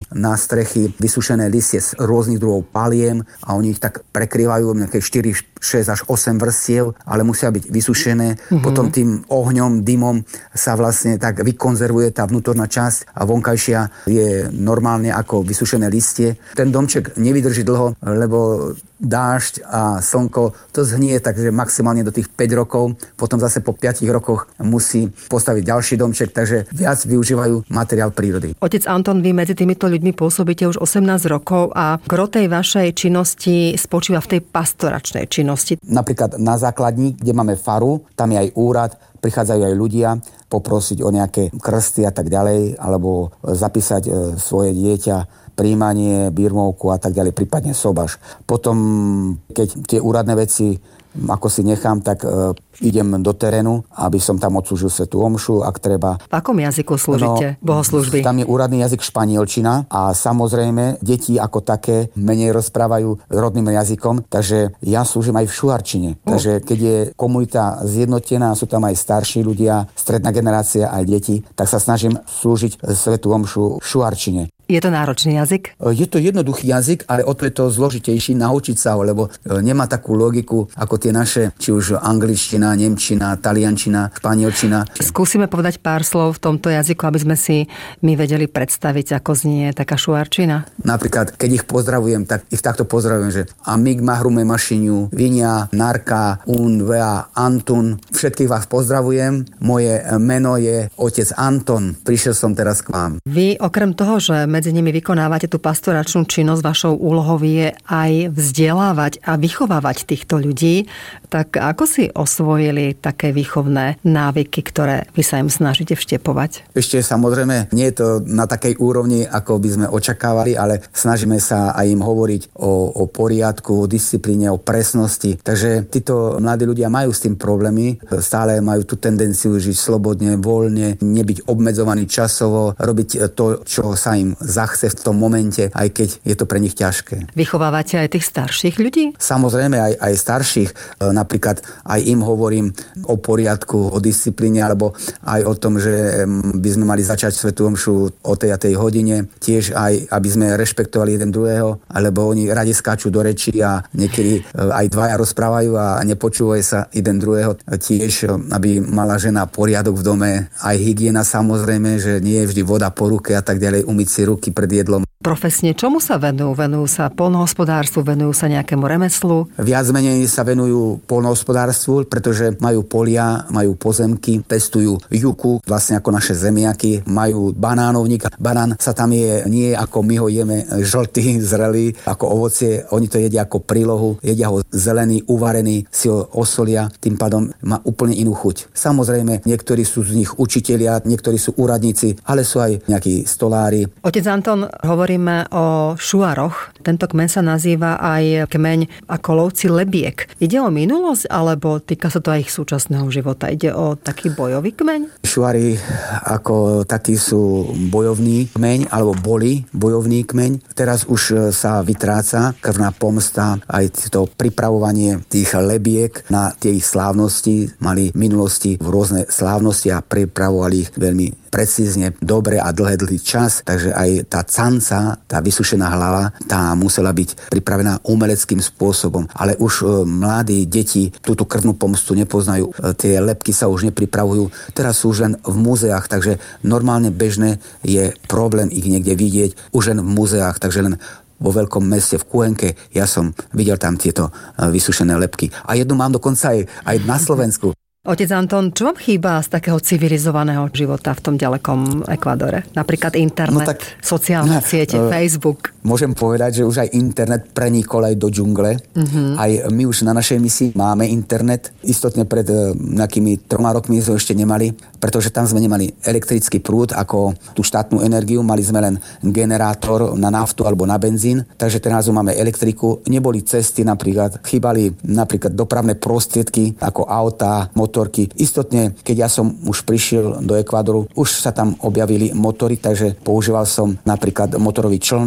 na strechy vysušené listie z rôznych druhov paliem a oni ich tak prekrývajú nejaké 4, 6 až 8 vrstiev, ale musia byť vysušené. Potom tým ohňom, dymom sa vlastne tak vykonzervuje tá vnútorná časť a vonkajšia je normálne ako vysušené listie. Ten domček nevydrží dlho, lebo dážď a slnko to zhnie, takže maximálne do tých 5 rokov. Potom zase po 5 rokoch musí postaviť ďalší domček, takže viac využívajú materiál prírody. Otec Anton, vy medzi týmito ľuďmi pôsobíte už 18 rokov a gro tej vašej činnosti spočíva v tej pastoračnej činnosti. Napríklad na základni, kde máme faru, tam je aj úrad, prichádzajú aj ľudia poprosiť o nejaké krsty a tak ďalej, alebo zapísať svoje dieťa, príjmanie, birmovku a tak ďalej, prípadne sobaš. Potom, keď tie úradné veci ako si nechám, tak idem do terénu, aby som tam odslúžil svätú omšu, ak treba. V akom jazyku slúžite bohoslúžby? Tam je úradný jazyk španielčina a samozrejme deti ako také menej rozprávajú rodným jazykom, takže ja slúžim aj v šuarčine. Takže keď je komunita zjednotená, sú tam aj starší ľudia, stredná generácia, aj deti, tak sa snažím slúžiť svätú omšu v šuarčine. Je to náročný jazyk? Je to jednoduchý jazyk, ale o to je to zložitejší naučiť sa ho, lebo nemá takú logiku ako tie naše, či už angličtina, nemčina, taliančina, španielčina. Skúsime povedať pár slov v tomto jazyku, aby sme si my vedeli predstaviť, ako znie taká šuarčina. Napríklad, keď ich pozdravujem, tak ich takto pozdravujem, že amig mahrume mašiniu, vinia, narka, un, vea, antun. Všetkých vás pozdravujem. Moje meno je otec Anton. Prišiel som teraz k vám. Vy okrem toho, že medzi nimi vykonávate tú pastoračnú činnosť, vašou úlohou je aj vzdelávať a vychovávať týchto ľudí. Tak ako si osvojili také výchovné návyky, ktoré vy sa im snažíte vštepovať? Ešte samozrejme, nie je to na takej úrovni, ako by sme očakávali, ale snažíme sa aj im hovoriť o poriadku, o disciplíne, o presnosti. Takže títo mladí ľudia majú s tým problémy, stále majú tú tendenciu žiť slobodne, voľne, nebyť obmedzovaný časovo, robiť to, čo sa im zachce v tom momente, aj keď je to pre nich ťažké. Vychovávate aj tých starších ľudí? Samozrejme aj starších. Napríklad aj im hovorím o poriadku, o disciplíne, alebo aj o tom, že by sme mali začať svätú omšu o tej a tej hodine. Tiež aj, aby sme rešpektovali jeden druhého, alebo oni radi skáču do rečí a niekedy aj dvaja rozprávajú a nepočúvajú sa jeden druhého. Tiež, aby mala žena poriadok v dome, aj hygiena samozrejme, že nie je vždy voda po ruke a tak ďalej, umyť si ruky pred jedlom. Profesne čomu sa venujú? Venujú sa poľnohospodárstvu, venujú sa nejakému remeslu? Viac menej sa venujú poľnohospodárstvu, pretože majú polia, majú pozemky, pestujú juku, vlastne ako naše zemiaky, majú banánovník. Banán sa tam je nie ako my ho jeme žltý, zrelý, ako ovocie. Oni to jedia ako prílohu, jedia ho zelený, uvarený, si ho osolia, tým pádom má úplne inú chuť. Samozrejme, niektorí sú z nich učitelia, niektorí sú úradníci, ale sú aj nejakí stolári. Otec Anton, hovoríme o šuaroch. Tento kmeň sa nazýva aj kmeň ako lovci lebiek. Ide o minulosť, alebo týka sa to aj ich súčasného života? Ide o taký bojový kmeň? Šuári ako takí sú bojovný kmeň, alebo boli bojovný kmeň. Teraz už sa vytráca krvná pomsta, aj to pripravovanie tých lebiek na tie ich slávnosti. Mali v minulosti rôzne slávnosti a pripravovali ich veľmi precízne, dobre a dlhý čas, takže aj tá canca, tá vysušená hlava, tá musela byť pripravená umeleckým spôsobom. Ale už mladí deti túto krvnú pomstu nepoznajú, tie lebky sa už nepripravujú, teraz sú už len v múzeách, takže normálne bežné je problém ich niekde vidieť, už len v múzeách, takže len vo veľkom meste v Kuenke, ja som videl tam tieto vysušené lebky. A jednu mám dokonca aj na Slovensku. Otec Anton, čo vám chýba z takého civilizovaného života v tom ďalekom Ekvádore? Napríklad internet, sociálne siete, Facebook. Môžem povedať, že už aj internet prenikol aj do džungle. Aj my už na našej misii máme internet. Istotne pred nejakými 3 rokmi sme ešte nemali, pretože tam sme nemali elektrický prúd ako tú štátnu energiu. Mali sme len generátor na naftu alebo na benzín. Takže teraz máme elektriku. Neboli cesty napríklad. Chýbali napríklad dopravné prostriedky ako auta, motorky. Istotne, keď ja som už prišiel do Ekvádoru, už sa tam objavili motory, takže používal som napríklad motorový čln, pretože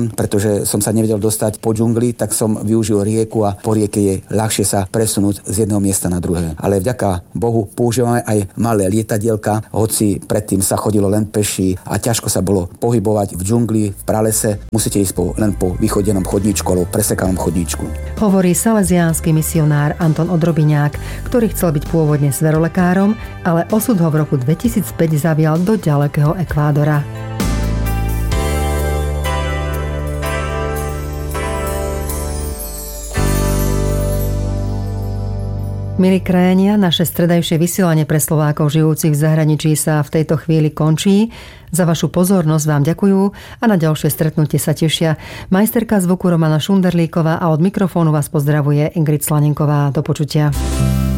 pretože som sa nevedel dostať po džungli, tak som využil rieku a po rieke je ľahšie sa presunúť z jedného miesta na druhé. Ale vďaka Bohu používame aj malé lietadielka, hoci predtým sa chodilo len peši a ťažko sa bolo pohybovať v džungli, v pralese. Musíte ísť len po vychodenom chodníčku alebo presekanom chodníčku. Hovorí salesiánsky misionár Anton Odrobiňák, ktorý chcel byť pôvodne zverolekárom, ale osud ho v roku 2005 zavial do ďalekého Ekvádora. Milí krajánia, naše stredajšie vysielanie pre Slovákov žijúcich v zahraničí sa v tejto chvíli končí. Za vašu pozornosť vám ďakujú a na ďalšie stretnutie sa tešia majsterka zvuku Romana Šunderlíková a od mikrofónu vás pozdravuje Ingrid Slanenková. Do počutia.